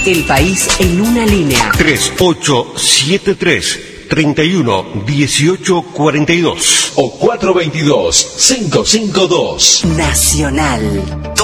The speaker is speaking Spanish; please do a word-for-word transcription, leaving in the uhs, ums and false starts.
El país en una línea. tres ocho siete tres, treinta y uno, dieciocho cuarenta y dos o cuatro veintidós, cinco cincuenta y dos. Nacional.